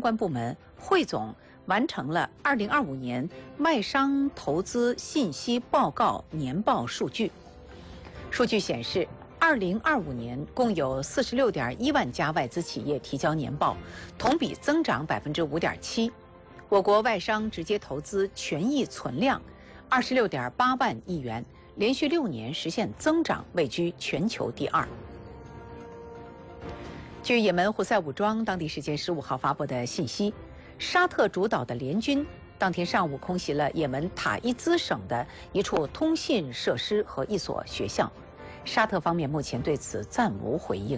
关部门汇总完成了2025年外商投资信息报告年报数据。数据显示，2025年共有46.1万家外资企业提交年报，同比增长5.7%。我国外商直接投资权益存量26.8万亿元，连续6年实现增长，位居全球第2。据也门胡塞武装当地时间15号发布的信息，沙特主导的联军当天上午空袭了也门塔伊兹省的一处通信设施和一所学校。沙特方面目前对此暂无回应。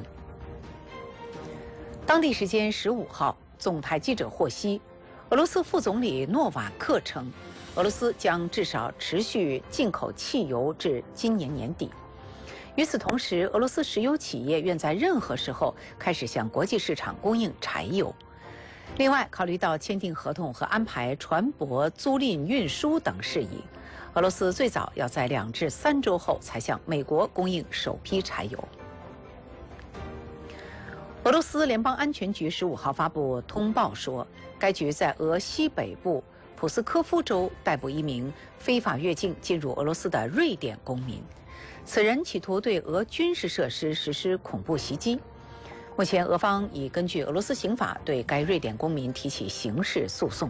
当地时间15号，总台记者获悉，俄罗斯副总理诺瓦克称，俄罗斯将至少持续进口汽油至今年年底。与此同时，俄罗斯石油企业愿在任何时候开始向国际市场供应柴油。另外，考虑到签订合同和安排船舶租赁运输等事宜，俄罗斯最早要在2至3周后才向美国供应首批柴油。俄罗斯联邦安全局15号发布通报说，该局在俄西北部普斯科夫州逮捕一名非法越境进入俄罗斯的瑞典公民。此人企图对俄军事设施实施恐怖袭击。目前，俄方已根据俄罗斯刑法对该瑞典公民提起刑事诉讼。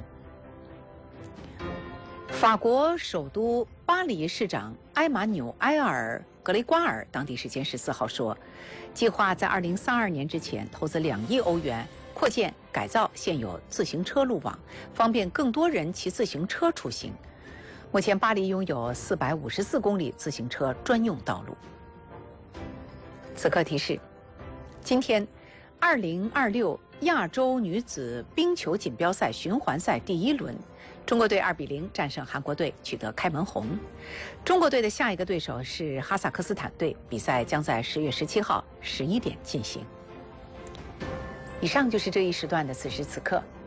法国首都巴黎市长埃马纽埃尔·格雷瓜尔当地时间14号说，计划在2032年之前投资2亿欧元扩建改造现有自行车路网，方便更多人骑自行车出行。目前，巴黎拥有454公里自行车专用道路。此刻提示：今天，2026亚洲女子冰球锦标赛循环赛第1轮，中国队2比0战胜韩国队，取得开门红。中国队的下一个对手是哈萨克斯坦队，比赛将在10月17号11点进行。以上就是这一时段的此时此刻。